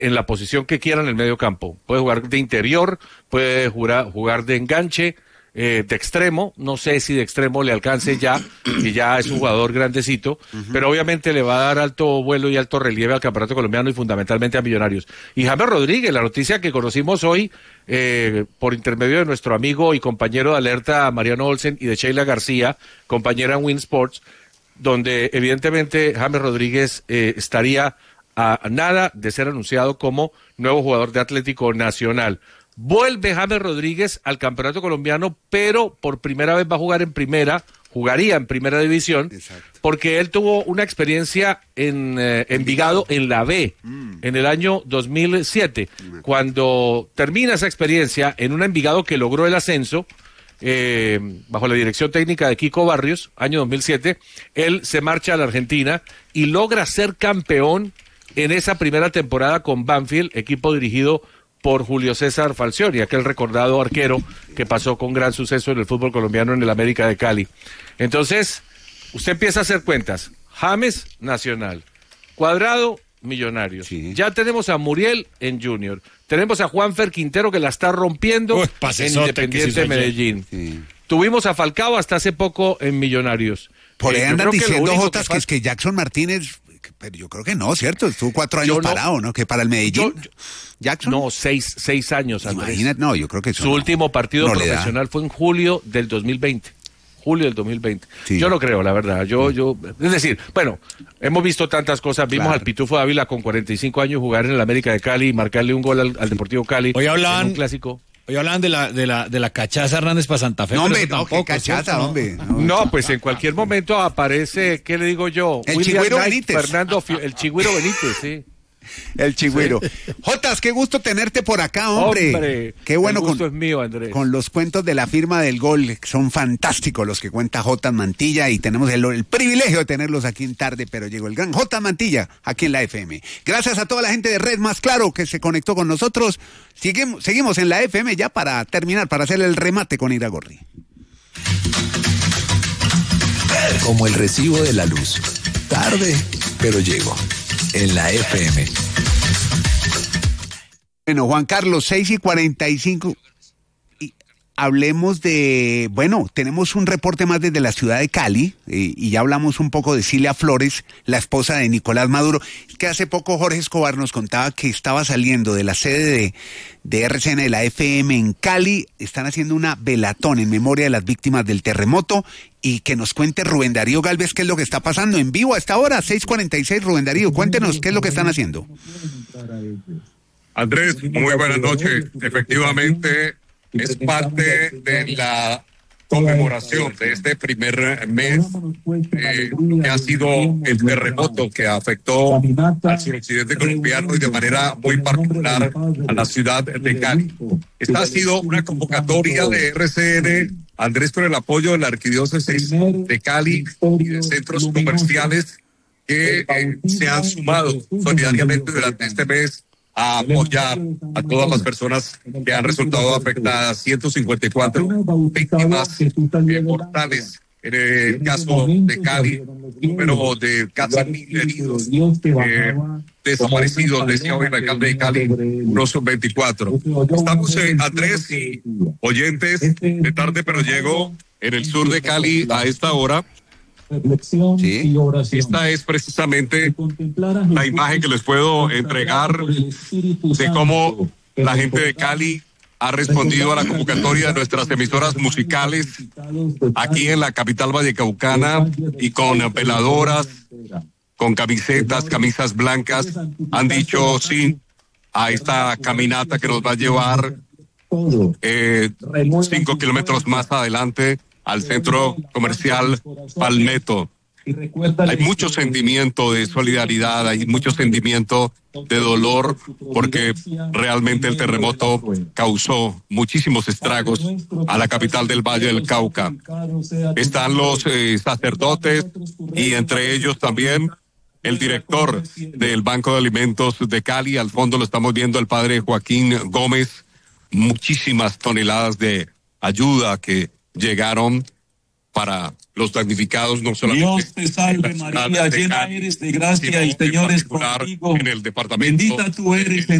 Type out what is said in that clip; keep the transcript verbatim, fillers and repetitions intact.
en la posición que quiera en el medio campo. Puede jugar de interior, puede jugar, jugar de enganche, eh, de extremo. No sé si de extremo le alcance ya, que ya es un jugador grandecito, uh-huh. pero obviamente le va a dar alto vuelo y alto relieve al campeonato colombiano y fundamentalmente a Millonarios. Y James Rodríguez, la noticia que conocimos hoy eh, por intermedio de nuestro amigo y compañero de alerta Mariano Olsen y de Sheila García, compañera en Win Sports, donde evidentemente James Rodríguez eh, estaría a nada de ser anunciado como nuevo jugador de Atlético Nacional. Vuelve James Rodríguez al campeonato colombiano, pero por primera vez va a jugar en primera, jugaría en primera división, exacto. porque él tuvo una experiencia en eh, Envigado en la B, mm. en el año dos mil siete, mm. cuando termina esa experiencia en un Envigado que logró el ascenso, eh, bajo la dirección técnica de Kiko Barrios, año dos mil siete, él se marcha a la Argentina y logra ser campeón en esa primera temporada con Banfield, equipo dirigido por Julio César Falcioni, aquel recordado arquero que pasó con gran suceso en el fútbol colombiano en el América de Cali. Entonces, usted empieza a hacer cuentas. James, Nacional. Cuadrado, Millonarios. Sí. Ya tenemos a Muriel en Junior. Tenemos a Juanfer Quintero que la está rompiendo Uy, en Independiente de Medellín. Sí. Tuvimos a Falcao hasta hace poco en Millonarios. Por ahí eh, andan diciendo, Jotas, que, que es que Jackson Martínez... Pero yo creo que no, ¿cierto? Estuvo cuatro años no, parado, ¿no? Que para el Medellín. Yo, yo, ¿Jackson? No, seis, seis años, Andrés. Imagínate, no, yo creo que eso Su no, último partido no profesional fue en julio del dos mil veinte. Julio del dos mil veinte. Sí. Yo no creo, la verdad. Yo, sí. yo, es decir, bueno, hemos visto tantas cosas. Vimos claro. al Pitufo Ávila con cuarenta y cinco años jugar en el América de Cali y marcarle un gol al, al Deportivo Cali. Hoy hablaban, en un clásico. Hoy hablaban de la, de la, de la cachaza Hernández para Santa Fe. No, hombre, no, tampoco, qué cachaza, ¿no? hombre. No, no, pues en cualquier momento aparece, ¿qué le digo yo? El Chigüiro Benítez. Fernando, el Chigüiro Benítez, sí. El Chigüiro. Sí. Jotas, qué gusto tenerte por acá, hombre. Hombre, qué bueno el gusto con, es mío, Andrés. Con los cuentos de la firma del gol. Son fantásticos los que cuenta Jotas Mantilla y tenemos el, el privilegio de tenerlos aquí en tarde, pero llegó el gran Jotas Mantilla aquí en la F M. Gracias a toda la gente de Red Más Claro que se conectó con nosotros. Seguimos, seguimos en la F M ya para terminar, para hacer el remate con Iragorri. Como el recibo de la luz. Tarde, pero llegó. En la F M. Bueno, Juan Carlos, seis y cuarenta y cinco. Y hablemos de, bueno, tenemos un reporte más desde la ciudad de Cali, eh, y ya hablamos un poco de Cilia Flores, la esposa de Nicolás Maduro, que hace poco Jorge Escobar nos contaba que estaba saliendo de la sede de, de R C N de la F M en Cali. Están haciendo una velatón en memoria de las víctimas del terremoto. Y que nos cuente Rubén Darío Galvez qué es lo que está pasando en vivo a esta hora, seis cuarenta y seis. Rubén Darío, cuéntenos qué es lo que están haciendo. Andrés, muy buenas noches. Efectivamente, es parte de la conmemoración de este primer mes eh, que ha sido el terremoto que afectó al suroccidente colombiano y de manera muy particular a la ciudad de Cali. Esta ha sido una convocatoria de R C N, Andrés, con el apoyo de la Arquidiócesis de Cali y de centros comerciales que eh, se han sumado solidariamente durante este mes a apoyar a todas las personas que han resultado afectadas. ciento cincuenta y cuatro víctimas eh, mortales en el caso de Cali, número de casi mil heridos, eh, desaparecidos, decía hoy el alcalde de Cali, unos veinticuatro. Estamos, eh, Andrés y oyentes, de tarde pero llego en el sur de Cali a esta hora. Sí. Esta es precisamente la imagen que les puedo entregar de cómo la gente de Cali ha respondido a la convocatoria de nuestras emisoras musicales aquí en la capital vallecaucana, y con veladoras, con camisetas, camisas blancas, han dicho sí a esta caminata que nos va a llevar eh, cinco kilómetros más adelante al centro comercial Palmetto. Hay mucho sentimiento de solidaridad, hay mucho sentimiento de dolor, porque realmente el terremoto causó muchísimos estragos a la capital del Valle del Cauca. Están los eh, sacerdotes y entre ellos también el director del Banco de Alimentos de Cali. Al fondo lo estamos viendo, el padre Joaquín Gómez. Muchísimas toneladas de ayuda que llegaron para los damnificados, no solamente Dios te salve en la ciudad María, de llena Cali, eres de gracia sino y el Señor en es particular contigo. en el departamento Bendita tú eres